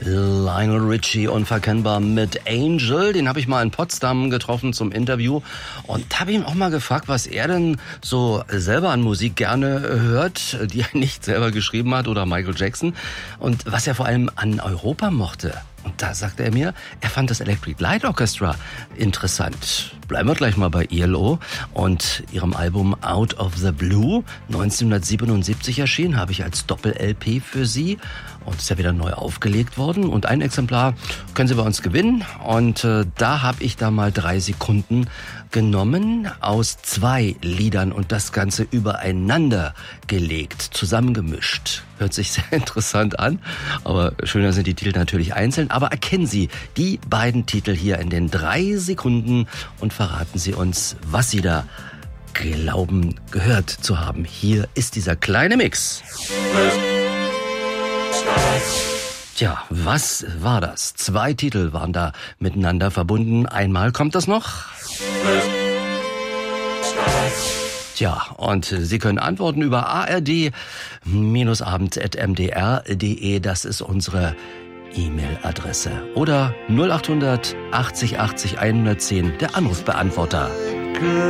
Lionel Richie, unverkennbar mit Angel. Den habe ich mal in Potsdam getroffen zum Interview und habe ihn auch mal gefragt, was er denn so selber an Musik gerne hört, die er nicht selber geschrieben hat, oder Michael Jackson, und was er vor allem an Europa mochte. Und da sagte er mir, er fand das Electric Light Orchestra interessant. Bleiben wir gleich mal bei ELO und ihrem Album Out of the Blue, 1977 erschienen, habe ich als Doppel-LP für Sie. Und ist ja wieder neu aufgelegt worden. Und ein Exemplar können Sie bei uns gewinnen. Und da habe ich da mal 3 Sekunden genommen aus 2 Liedern und das Ganze übereinander gelegt, zusammengemischt. Hört sich sehr interessant an, aber schöner sind die Titel natürlich einzeln. Aber erkennen Sie die beiden Titel hier in den 3 Sekunden und verraten Sie uns, was Sie da glauben gehört zu haben. Hier ist dieser kleine Mix. Tja, was war das? 2 Titel waren da miteinander verbunden. Einmal kommt das noch. Tja, und Sie können antworten über ard-abend@mdr.de. Das ist unsere E-Mail-Adresse. Oder 0800 80 80 110, der Anrufbeantworter.